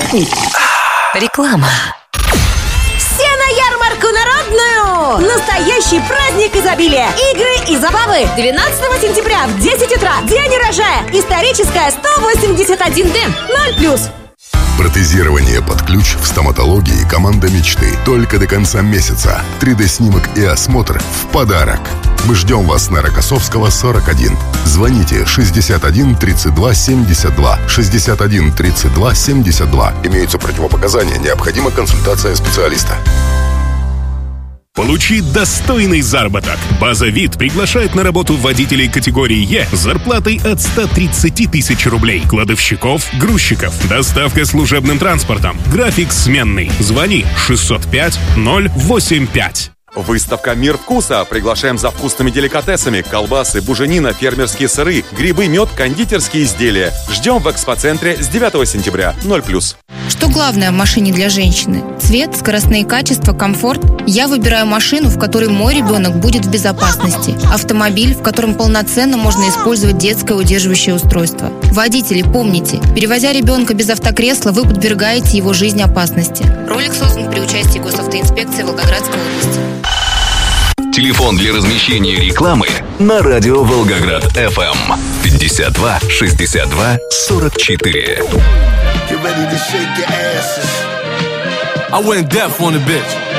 пахнет. Реклама. Все на ярмарку народную! Настоящий праздник изобилия! Игры и забавы! 12 сентября в 10 утра. День урожая! Историческая 181D. 0+. Протезирование под ключ в стоматологии «Команда мечты». Только до конца месяца. 3D-снимок и осмотр в подарок. Мы ждем вас на Рокоссовского, 41. Звоните 61 32 72. 61 32 72. Имеются противопоказания. Необходима консультация специалиста. Получи достойный заработок. База ВИД приглашает на работу водителей категории Е с зарплатой от 130 тысяч рублей, кладовщиков, грузчиков, доставка служебным транспортом, график сменный. Звони 605 085. Выставка «Мир вкуса». Приглашаем за вкусными деликатесами: колбасы, буженина, фермерские сыры, грибы, мед, кондитерские изделия. Ждем в экспоцентре с 9 сентября. 0+. Что главное в машине для женщины? Цвет, скоростные качества, комфорт? Я выбираю машину, в которой мой ребенок будет в безопасности. Автомобиль, в котором полноценно можно использовать детское удерживающее устройство. Водители, помните, перевозя ребенка без автокресла, вы подвергаете его жизни опасности. Ролик создан при участии госавтоинспекции Волгоградской области. Телефон для размещения рекламы на радио Волгоград FM 52 62 44. I went deaf on the bitch.